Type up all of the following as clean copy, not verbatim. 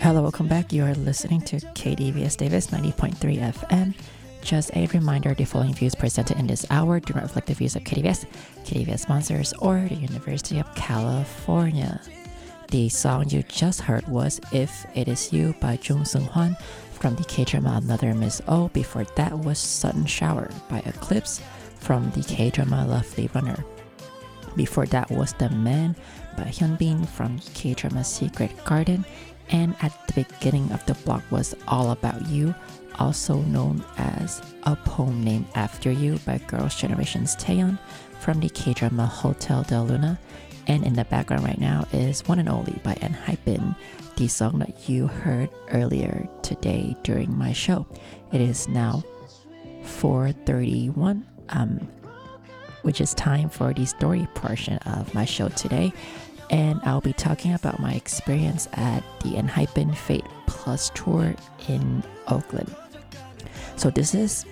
Hello, welcome back. You are listening to KDVS Davis 90.3 FM. Just a reminder, the following views presented in this hour do not reflect the views of KDVS, KDVS sponsors, or the University of California. The song you just heard was If It Is You by Jung Seung Hwan from the K-drama Another Miss O. Before that was Sudden Shower by Eclipse from the K-drama Lovely Runner. Before that was The Man by Hyunbin from the K-drama Secret Garden. And at the beginning of the block was All About You, also known as A Poem Named After You by Girls' Generation's Taeyeon from the K-drama Hotel Del Luna. And in the background right now is One and Only by ENHYPEN, the song that you heard earlier today during my show. It is now 4:31, which is time for the story portion of my show today. And I'll be talking about my experience at the ENHYPEN Fate Plus tour in Oakland. So this is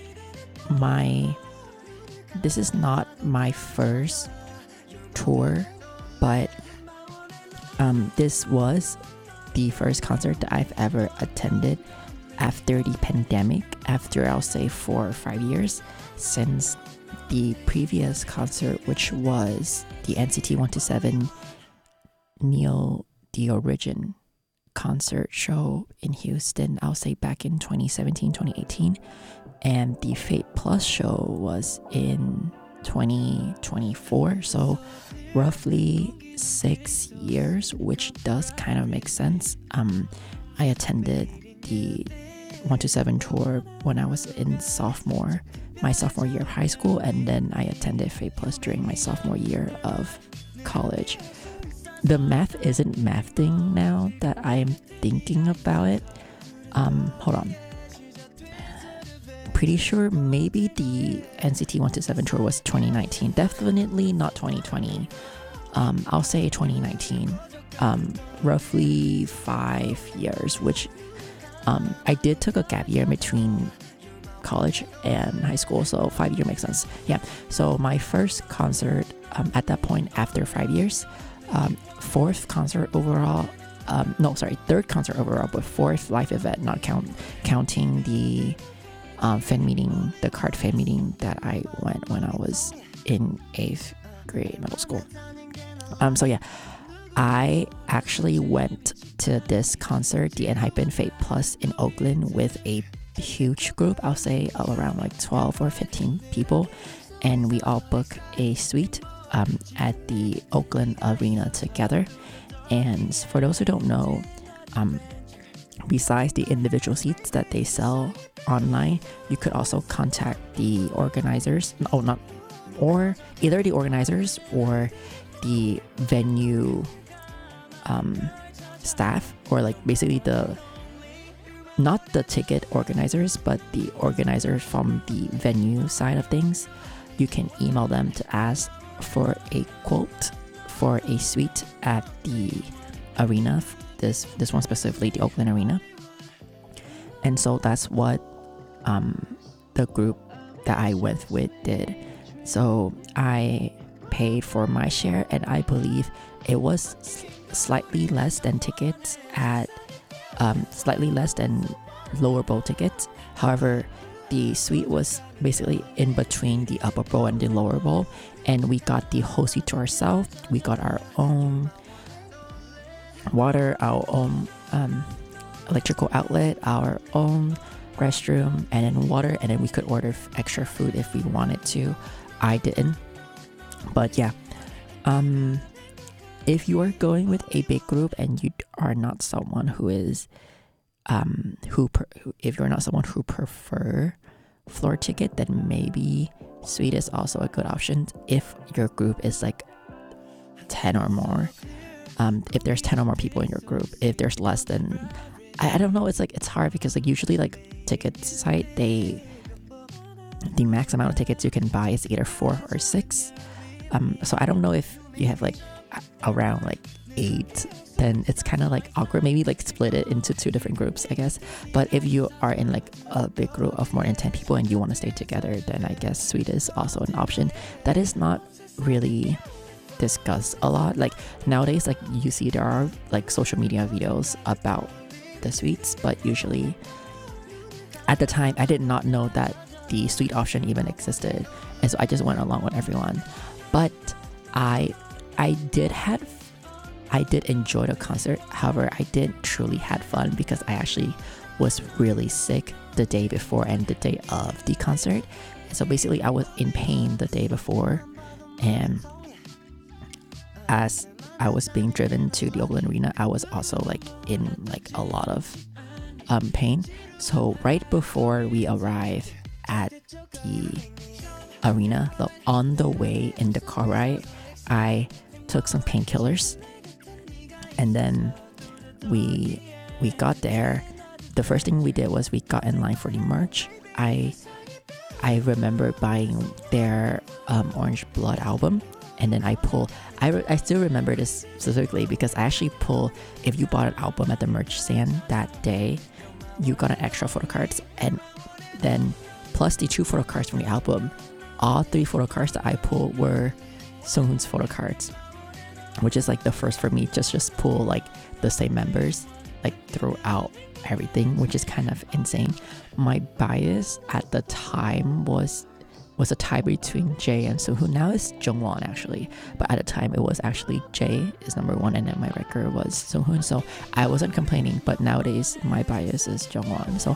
not my first tour, but this was the first concert that I've ever attended after the pandemic, after I'll say 4 or 5 years, since the previous concert, which was the NCT 127 Neil the Origin concert show in Houston, I'll say back in 2017, 2018. And the Fate Plus show was in 2024. So roughly 6 years, which does kind of make sense. I attended the 127 tour when I was in my sophomore year of high school. And then I attended Fate Plus during my sophomore year of college. The math isn't mathing now that I am thinking about it. Hold on. Pretty sure maybe the NCT 127 tour was 2019. Definitely not 2020. I'll say 2019. Roughly 5 years, which I did took a gap year between college and high school, so 5 year makes sense. Yeah. So my first concert at that point after 5 years. Third concert overall, but fourth live event, not counting the fan meeting, the card fan meeting that I went when I was in 8th grade middle school. So yeah, I actually went to this concert, the ENHYPEN Fate Plus in Oakland, with a huge group. I'll say around like 12 or 15 people, and we all booked a suite at the Oakland Arena together. And for those who don't know, besides the individual seats that they sell online, you could also contact the organizers, or either the organizers or the venue staff, or like basically not the ticket organizers, but the organizers from the venue side of things. You can email them to ask for a quote for a suite at the arena, this one specifically, the Oakland Arena. And so that's what the group that I went with did. So I paid for my share, and I believe it was slightly less than tickets at slightly less than lower bowl tickets. However, the suite was basically in between the upper bowl and the lower bowl, and we got the whole suite to ourselves. We got our own water, our own electrical outlet, our own restroom, and then water, and then we could order extra food if we wanted to. I didn't, but yeah, if you are going with a big group and you are not someone who is if you're not someone who prefer floor ticket, then maybe suite is also a good option if your group is like 10 or more. If there's 10 or more people in your group. If there's less than, I don't know, it's hard because like usually like ticket site, the max amount of tickets you can buy is either 4 or 6. So I don't know if you have like around like 8, then it's kind of like awkward. Maybe like split it into 2 different groups, I guess. But if you are in like a big group of more than 10 people and you want to stay together, then I guess suite is also an option. That is not really discussed a lot. Like nowadays, like you see there are like social media videos about the suites, but usually at the time I did not know that the suite option even existed, and so I just went along with everyone. But I did enjoy the concert. However, I didn't truly had fun because I actually was really sick the day before and the day of the concert. So basically I was in pain the day before, and as I was being driven to the Oakland Arena, I was also like in like a lot of pain. So right before we arrive at the arena, on the way in the car ride, I took some painkillers, and then we got there. The first thing we did was we got in line for the merch. I remember buying their Orange Blood album, and then I still remember this specifically because I actually if you bought an album at the merch stand that day, you got an extra photo cards, and then plus the 2 photo cards from the album, all 3 photo cards that I pulled were Sunghoon's photo cards, which is like the first for me just pull like the same members like throughout everything, which is kind of insane. My bias at the time was a tie between Jay and Sunghoon. Now it's Jungwon actually, but at the time it was actually Jay is number 1 and then my record was Sunghoon, so I wasn't complaining. But nowadays my bias is Jungwon, so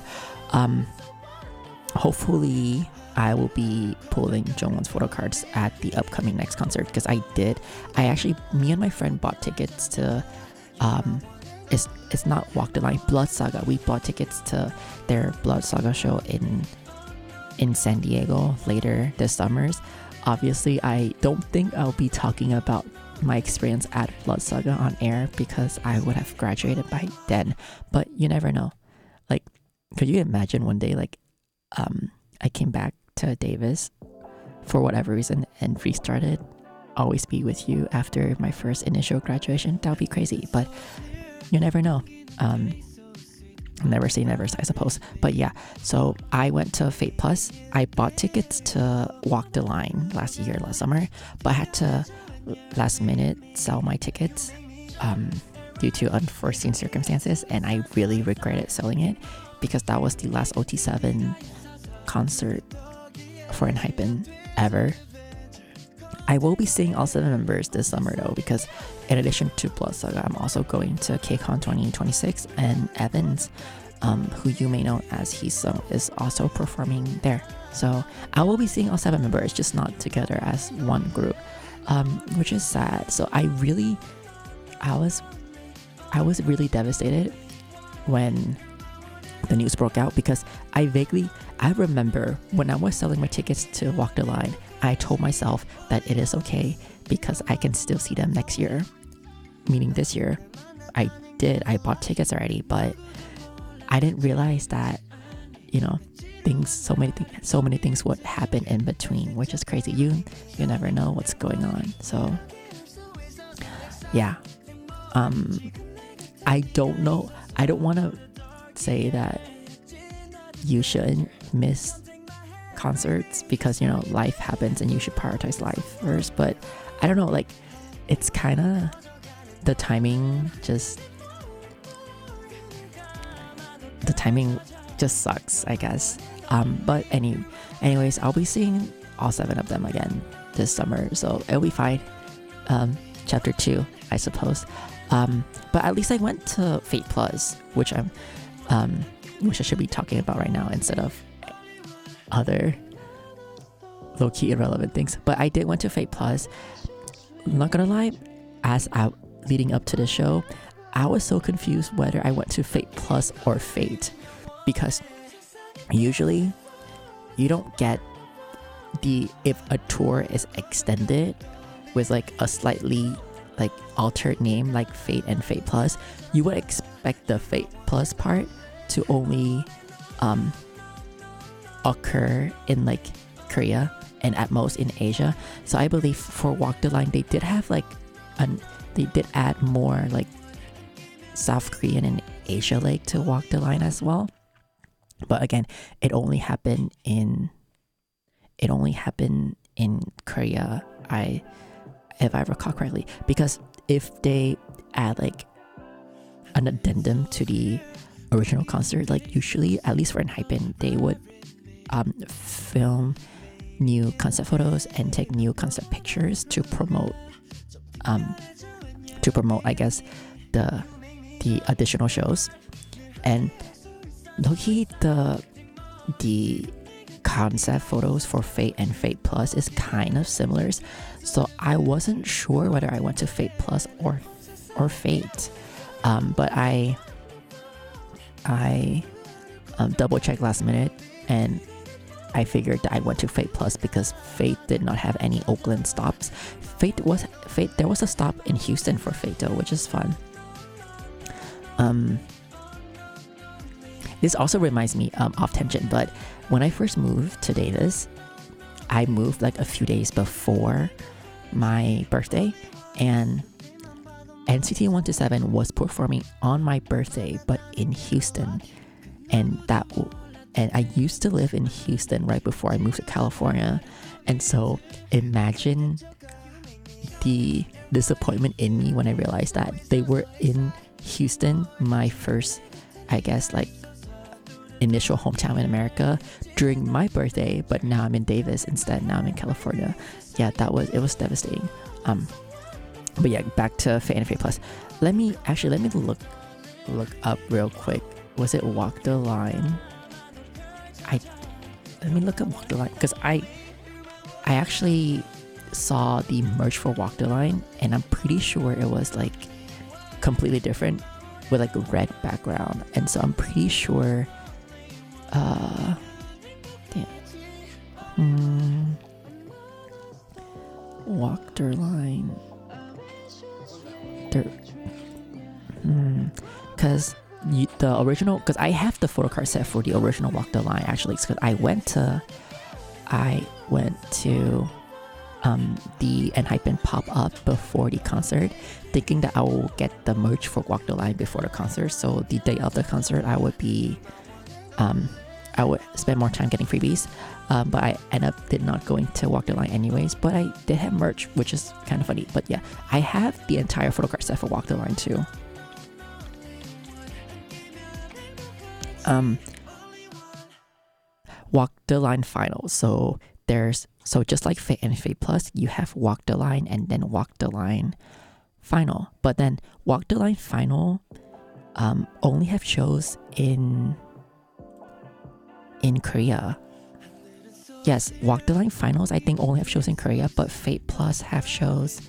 hopefully I will be pulling Jungwon's photo cards at the upcoming next concert, because me and my friend bought tickets to it's not Walk the Line, Blood Saga. We bought tickets to their Blood Saga show in San Diego later this summers. Obviously, I don't think I'll be talking about my experience at Blood Saga on air because I would have graduated by then, but you never know. Like, could you imagine one day like I came back to Davis for whatever reason and restarted Always Be With You after my first initial graduation? That would be crazy, but you never know. Never say never, I suppose. But yeah, so I went to Fate Plus. I bought tickets to Walk the Line last summer, but I had to last minute sell my tickets due to unforeseen circumstances, and I really regretted selling it because that was the last OT7 concert for ENHYPEN ever. I will be seeing all 7 members this summer though, because in addition to Blood Saga, I'm also going to KCON 2026, and Evans, who you may know as Heesung, is also performing there. So I will be seeing all 7 members, just not together as one group, which is sad. So I was really devastated when the news broke out, because I remember when I was selling my tickets to Walk the Line, I told myself that it is okay because I can still see them next year, meaning this year. I bought tickets already, but I didn't realize that, you know, so many things would happen in between, which is crazy. You never know what's going on. So yeah, I don't know. I don't want to say that you shouldn't miss concerts because, you know, life happens and you should prioritize life first, but I don't know, like, it's kind of the timing just sucks, I guess. But anyways, I'll be seeing all 7 of them again this summer, so it'll be fine. Chapter 2, I suppose. But at least I went to Fate Plus, which I should be talking about right now instead of other low-key irrelevant things. But I did went to Fate Plus. I'm not gonna lie, leading up to the show, I was so confused whether I went to Fate Plus or Fate, because usually you don't get if a tour is extended with like a slightly like altered name like Fate and Fate Plus, you would expect the Fate Plus part to only occur in like Korea and at most in Asia. So I believe for Walk the Line they did have like they did add more like South Korean and Asia like to Walk the Line as well. But again, it only happened in Korea, if I recall correctly, because if they add like an addendum to the original concert, like usually, at least for ENHYPEN, they would film new concept photos and take new concept pictures to promote I guess the additional shows. And low-key, the concept photos for Fate and Fate Plus is kind of similar, so I wasn't sure whether I went to Fate Plus or Fate, but I double checked last minute, and I figured that I went to Fate Plus because Fate did not have any Oakland stops. There was a stop in Houston for Fate though, which is fun. This also reminds me, off tangent, but when I first moved to Davis, I moved like a few days before my birthday, and NCT 127 was performing on my birthday, but in Houston, and I used to live in Houston right before I moved to California, and so imagine the disappointment in me when I realized that they were in Houston, my first, I guess, like initial hometown in America, during my birthday, but now I'm in Davis instead. Now I'm in California. Yeah, it was devastating. But yeah, back to Fate and Fate Plus. Let me look up real quick. Was it Walk the Line? Let me look up Walk the Line, because I actually saw the merch for Walk the Line, and I'm pretty sure it was like completely different with like a red background, and so I'm pretty sure Walk the Line because the original, because I have the photo card set for the original Walk the Line actually, because I went to the ENHYPEN pop-up before the concert, thinking that I will get the merch for Walk the Line before the concert, so the day of the concert I would spend more time getting freebies, but I did not going to Walk the Line anyways, but I did have merch, which is kind of funny. But yeah, I have the entire photo card set for Walk the Line too. Walk the Line Final. So just like Fate and Fate Plus, you have Walk the Line and then Walk the Line Final. But then Walk the Line Final only have shows in Korea. Yes, Walk the Line Finals I think only have shows in Korea, but Fate Plus have shows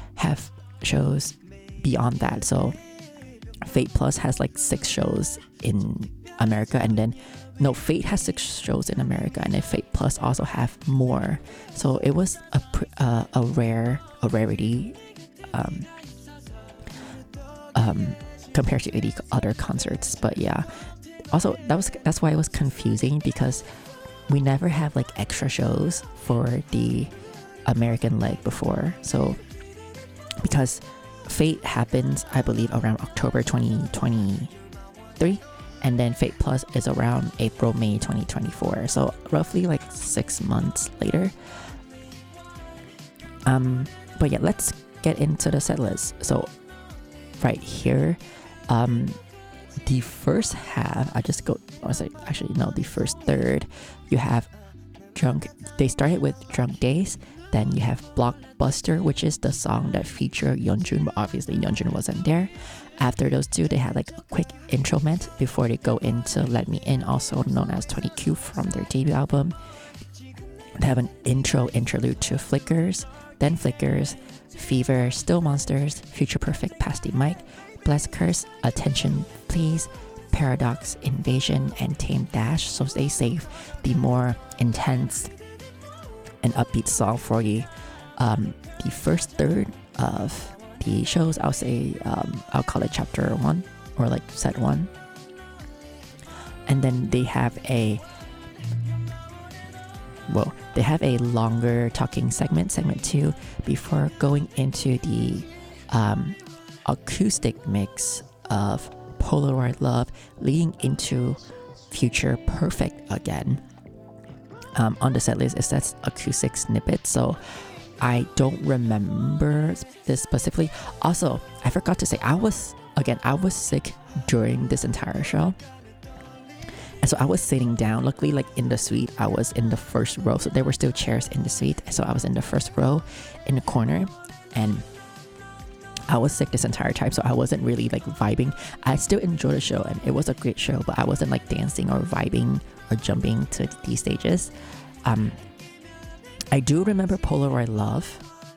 beyond that. So Fate Plus has like 6 shows in America, and then Fate has 6 shows in America, and then Fate Plus also have more. So it was a rarity compared to 80 other concerts. But yeah, also that's why it was confusing, because we never have like extra shows for the American leg before. So because Fate happens, I believe, around October 2023, and then Fate Plus is around May 2024, so roughly like 6 months later. But yeah, let's get into the set list. So right here, the first half, the first third, you have they started with Drunk Days. Then you have Blockbuster, which is the song that featured Yeonjun, but obviously Yeonjun wasn't there. After those two, they had like a quick intro before they go into Let Me In, also known as 20Q from their debut album. They have an interlude to Flickers, then Flickers, Fever, Still Monsters, Future Perfect, Past the Mic, Bless Curse, Attention Please, Paradox, Invasion, and Tame Dash. So they save the more intense and upbeat song for the first third of the shows. I'll say I'll call it chapter 1 or like set 1, and then they have a longer talking segment 2, before going into the acoustic mix of Polaroid Love, leading into Future Perfect again. On the set list, it says acoustic snippet, so I don't remember this specifically. Also, I forgot to say, I was sick during this entire show. And so I was sitting down. Luckily, like in the suite, I was in the first row. So there were still chairs in the suite. So I was in the first row in the corner. And I was sick this entire time. So I wasn't really like vibing. I still enjoyed the show. And it was a great show. But I wasn't like dancing or vibing or jumping to these stages. I do remember Polaroid Love.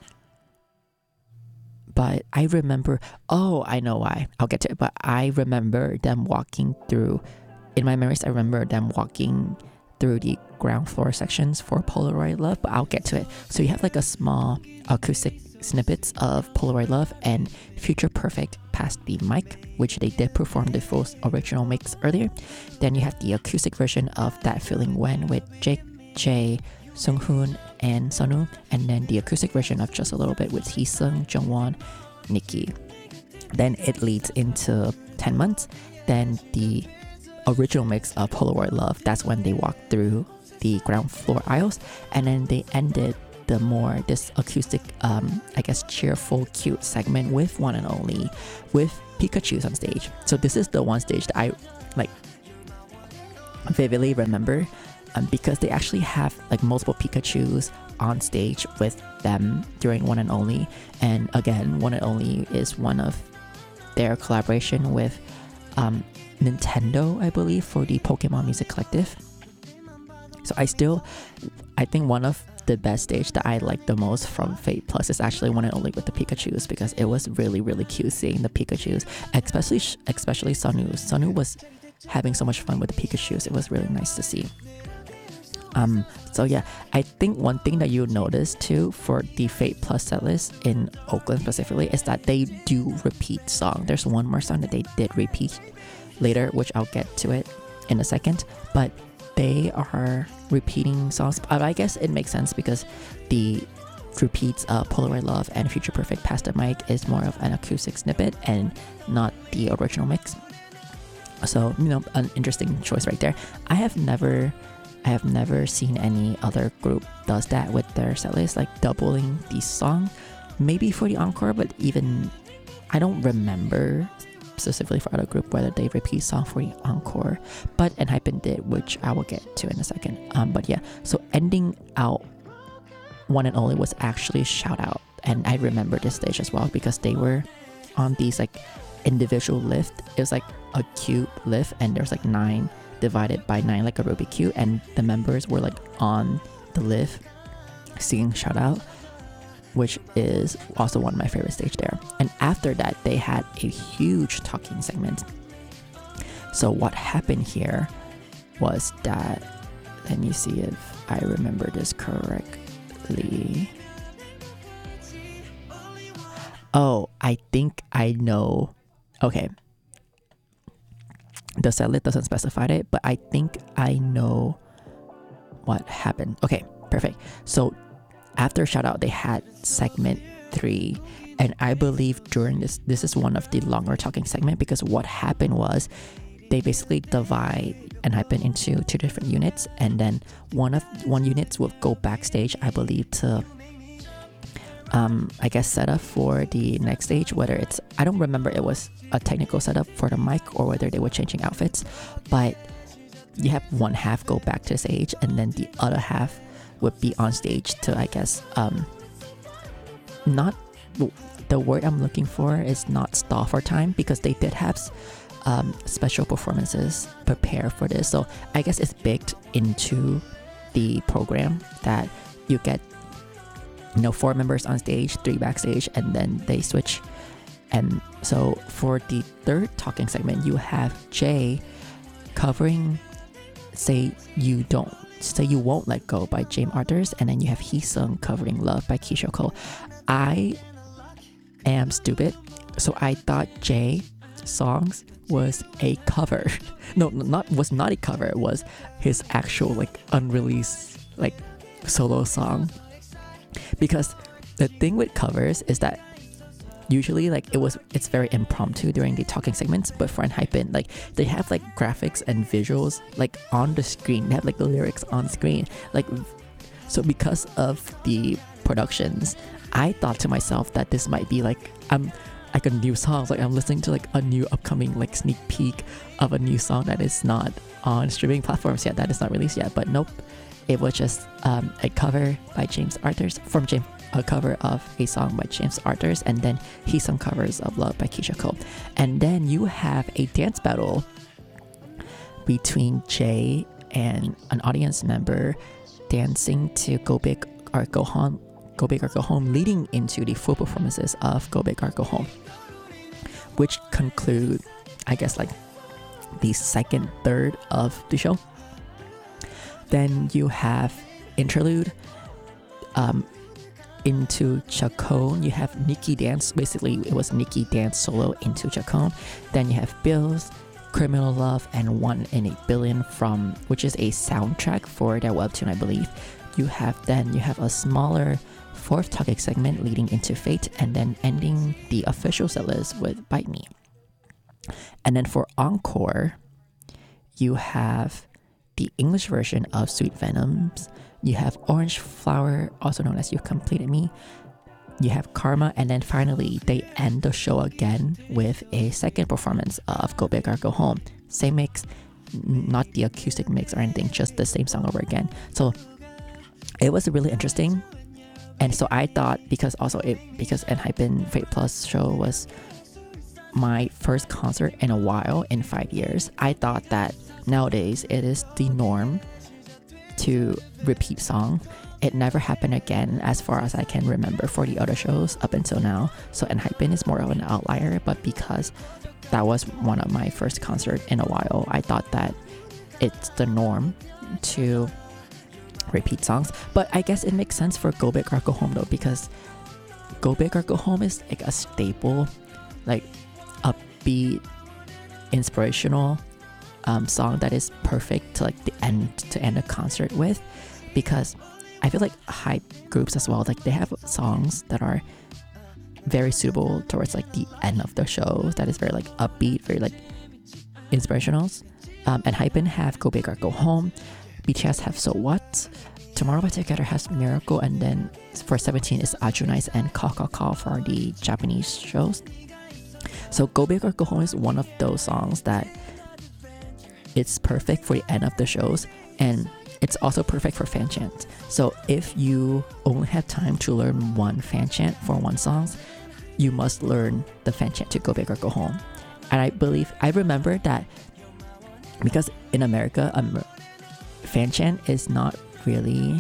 But I remember... Oh, I know why. I'll get to it. But I remember them walking through... In my memories, I remember them walking through the ground floor sections for Polaroid Love, but I'll get to it. So you have like a small acoustic snippets of Polaroid Love and Future Perfect Past the Mic, which they did perform the full original mix earlier. Then you have the acoustic version of That Feeling When with Jake, Jae, Sunghoon, and Sunwoo, and then the acoustic version of Just a Little Bit with Heesung, Jungwon, Nikki. Then it leads into 10 Months. Then the original mix of Polaroid Love, that's when they walked through the ground floor aisles, and then they ended this acoustic I guess cheerful cute segment with One and Only with Pikachu's on stage. So this is the one stage that I like vividly remember, because they actually have like multiple Pikachus on stage with them during One and Only. And again, One and Only is one of their collaboration with Nintendo, I believe, for the Pokemon Music Collective. So I think one of the best stage that I like the most from Fate Plus is actually One and Only with the Pikachus, because it was really, really cute seeing the Pikachus, especially Sunwoo. Sunwoo was having so much fun with the Pikachus. It was really nice to see. So yeah, I think one thing that you'll notice too for the Fate Plus setlist in Oakland specifically is that they do repeat song. There's one more song that they did repeat later, which I'll get to it in a second, but they are repeating songs. I guess it makes sense because the repeats Polaroid Love and Future Perfect Past the Mic is more of an acoustic snippet and not the original mix. So, you know, an interesting choice right there. I have never seen any other group does that with their setlist, like doubling the song, maybe for the encore, but even I don't remember specifically for other group whether they repeat song for the encore, but ENHYPEN did, which I will get to in a second. But yeah, so ending out One and Only was actually Shout Out, and I remember this stage as well because they were on these like individual lift. It was like a cube lift, and there's like 9 divided by 9, like a Rubik's Cube, and the members were like on the lift singing Shout Out, which is also one of my favorite stage there. And after that, they had a huge talking segment. So what happened here was that, let me see if I remember this correctly. Oh, I think I know. Okay. The setlist doesn't specify it, but I think I know what happened. Okay, perfect. So after Shout Out, they had segment 3, and I believe during this is one of the longer talking segment, because what happened was they basically divide ENHYPEN into 2 different units, and then one unit will go backstage, I believe, to I guess set up for the next stage, whether it's, I don't remember it was a technical setup for the mic or whether they were changing outfits, but you have one half go back to stage and then the other half would be on stage to, I guess, not, the word I'm looking for is not stall for time, because they did have special performances prepared for this. So I guess it's baked into the program that you get, 4 members on stage, 3 backstage, and then they switch. And so for the third talking segment, you have Jae covering Say You Won't Let Go by James Arthurs, and then you have Heesung covering Love by Keisha Cole. I am stupid, so I thought Jae songs was a cover. was not a cover, it was his actual like unreleased like solo song. Because the thing with covers is that usually like it's very impromptu during the talking segments, but for ENHYPEN, like they have like graphics and visuals like on the screen. They have like the lyrics on screen, like, so because of the productions, I thought to myself that this might be like like a new song. Like I'm listening to like a new upcoming like sneak peek of a new song that is not on streaming platforms yet, that is not released yet. But nope, it was just a cover by James Arthurs a cover of a song by James Arthurs, and then he sung covers of Love by Keisha Cole. And then you have a dance battle between Jay and an audience member dancing to Go Big or Go Home, leading into the full performances of Go Big or Go Home, which conclude, I guess, like the second third of the show. Then you have interlude into Chacon. You have Nikki dance. Basically, it was Nikki dance solo into Chacon. Then you have Bills, Criminal Love, and 1 in a Billion from, which is a soundtrack for their webtoon, I believe. You have a smaller fourth topic segment leading into Fate, and then ending the official set list with Bite Me. And then for encore, you have the English version of Sweet Venoms. You have Orange Flower, also known as You Completed Me. You have Karma, and then finally they end the show again with a second performance of Go Big or Go Home. Same mix, not the acoustic mix or anything, just the same song over again. So it was really interesting. And so I thought, because ENHYPEN Fate Plus show was my first concert in a while, in 5 years, I thought that nowadays it is the norm to repeat song. It never happened again as far as I can remember for the other shows up until now. So ENHYPEN is more of an outlier, but because that was one of my first concerts in a while, I thought that it's the norm to repeat songs. But I guess it makes sense for Go Big or Go Home though, because Go Big or Go Home is like a staple, like upbeat, inspirational song that is perfect to like end a concert with, because I feel like hype groups as well, like they have songs that are very suitable towards like the end of the show, that is very like upbeat, very like inspirational. ENHYPEN have Go Big or Go Home. BTS have So What. Tomorrow by Together has Miracle, and then for 17 is Ajunice and Call Call Call for the Japanese shows. So Go Big or Go Home is one of those songs that it's perfect for the end of the shows, and it's also perfect for fan chants. So if you only have time to learn one fan chant for one song, you must learn the fan chant to Go Big or Go Home. And I remember that because in America, fan chant is not really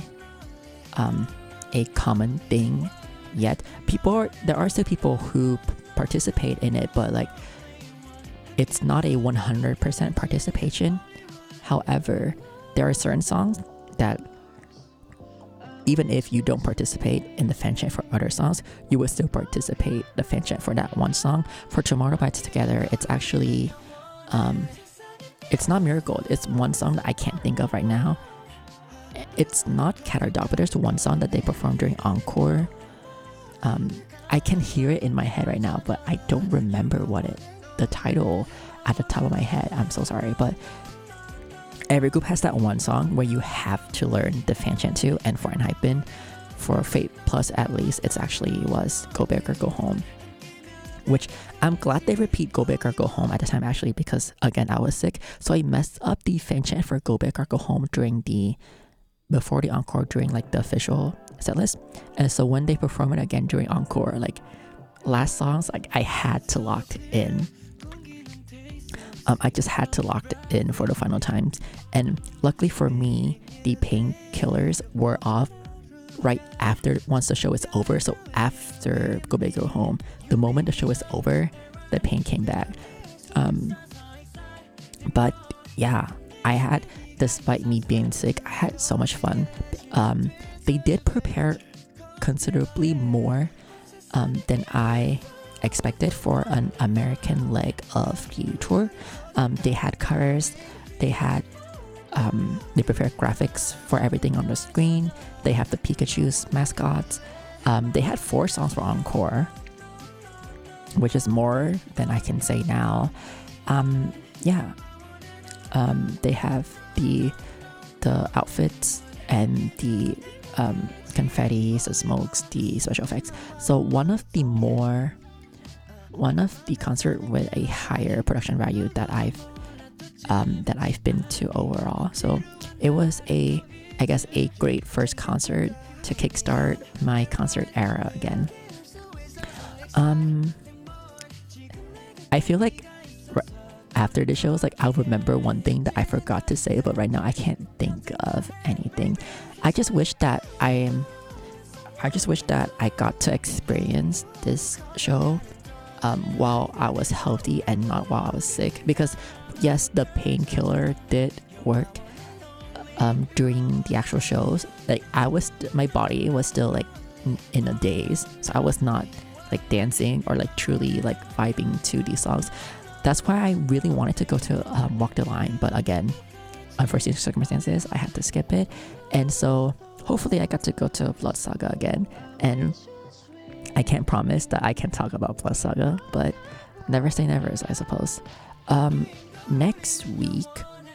a common thing yet. There are still people who participate in it, but like it's not a 100% participation. However, there are certain songs that even if you don't participate in the fan chant for other songs, you will still participate the fan chant for that one song. For Tomorrow by Together, it's actually it's not Miracle. It's one song that I can't think of right now. It's not Cat or Dog, but there's one song that they performed during Encore. I can hear it in my head right now, but I don't remember the title at the top of my head. I'm so sorry, but every group has that one song where you have to learn the fan chant to, and for ENHYPEN, for Fate Plus at least, it's actually was Go Big or Go Home, which I'm glad they repeat Go Big or Go Home at the time, actually, because again I was sick, so I messed up the fan chant for Go Big or Go Home before the encore, during like the official set list. And so when they perform it again during encore, like last songs, like I had to lock it in. I just had to lock it in for the final times, and luckily for me, the painkillers were off right after, once the show is over. So after Go Big Go Home, the moment the show is over, the pain came back. But yeah, despite me being sick, I had so much fun. They did prepare considerably more than I expected for an American leg of the tour. They had covers, they prepared graphics for everything on the screen. They have the Pikachu's mascots. They had 4 songs for encore, which is more than I can say now. They have the outfits and the confetti, the smokes, the special effects. So one of the more one of the concert with a higher production value that I've been to overall. So it was a great first concert to kickstart my concert era again. I feel like after the shows, like I'll remember one thing that I forgot to say, but right now I can't think of anything. I just wish that I got to experience this show while I was healthy and not while I was sick, because yes, the painkiller did work during the actual shows. Like my body was still like in a daze, so I was not like dancing or like truly like vibing to these songs. That's why I really wanted to go to Walk the Line, but again, unforeseen circumstances, I had to skip it. And so hopefully I got to go to Blood Saga again, and I can't promise that I can talk about Blood Saga, but never say never, I suppose. Next week,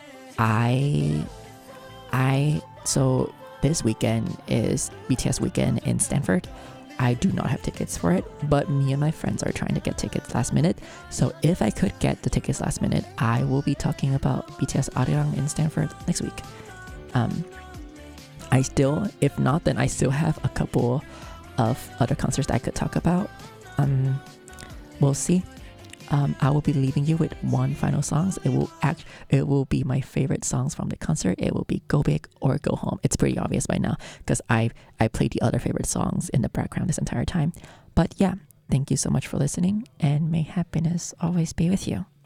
so this weekend is BTS weekend in Stanford. I do not have tickets for it, but me and my friends are trying to get tickets last minute. So if I could get the tickets last minute, I will be talking about BTS Arirang in Stanford next week. If not, then I still have a couple of other concerts that I could talk about. We'll see. I will be leaving you with one final song. It will be my favorite songs from the concert. It will be Go Big or Go Home. It's pretty obvious by now because I played the other favorite songs in the background this entire time. But yeah, thank you so much for listening, and may happiness always be with you.